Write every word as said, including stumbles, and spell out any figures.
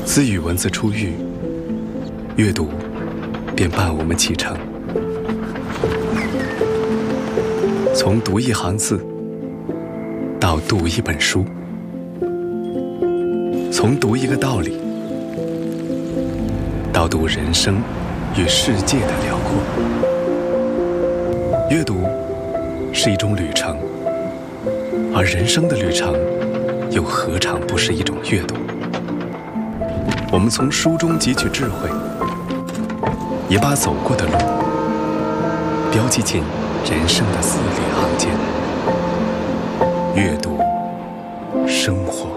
自语文字初遇，阅读便伴我们启程。从读一行字到读一本书，从读一个道理到读人生与世界的辽阔。阅读是一种旅程，而人生的旅程又何尝不是一种阅读？我们从书中汲取智慧，也把走过的路标记进人生的字里行间。阅读，生活。